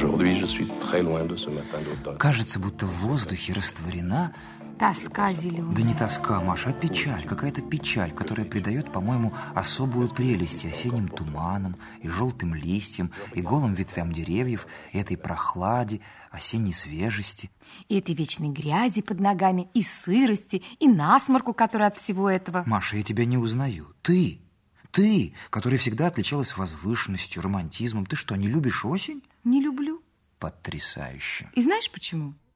Кажется, будто в воздухе растворена... Тоска зеленая. Да не тоска, Маша, а печаль. Какая-то печаль, которая придает, по-моему, особую прелесть и осенним туманам, и желтым листьям, и голым ветвям деревьев, и этой прохладе, осенней свежести. И этой вечной грязи под ногами, и сырости, и насморку, который от всего этого. Маша, я тебя не узнаю. Ты, которая всегда отличалась возвышенностью, романтизмом. Ты что, не любишь осень? Не люблю. Потрясающе. И знаешь почему?